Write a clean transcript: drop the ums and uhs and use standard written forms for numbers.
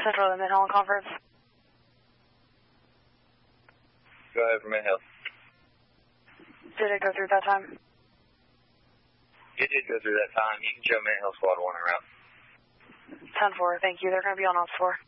Central and Mid-Hill Conference. Go ahead for Mid-Hill. Did it go through that time? It did go through that time. You can show Mid-Hill Squad 1 around. 10-4, thank you. They're going to be on ops 4.